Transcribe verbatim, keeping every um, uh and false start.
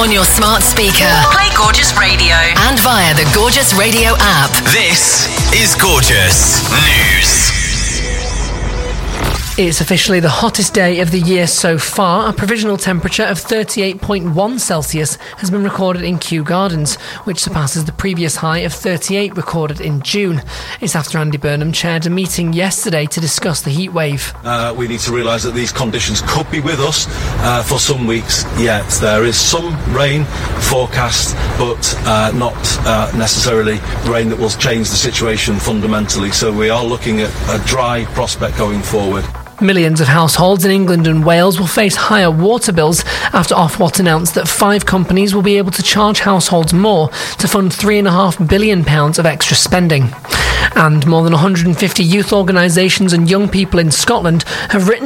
on your smart speaker. Play Gorgeous Radio. And via the Gorgeous Radio app. This is Gorgeous News. It's officially the hottest day of the year so far. A provisional temperature of thirty-eight point one Celsius has been recorded in Kew Gardens, which surpasses the previous high of thirty-eight recorded in June. It's after Andy Burnham chaired a meeting yesterday to discuss the heat wave. Uh, we need to realise that these conditions could be with us uh, for some weeks yet. There is some rain forecast, but uh, not uh, necessarily rain that will change the situation fundamentally. So we are looking at a dry prospect going forward. Millions of households in England and Wales will face higher water bills after Ofwat announced that five companies will be able to charge households more to fund three point five billion pounds of extra spending. And more than one hundred fifty youth organisations and young people in Scotland have written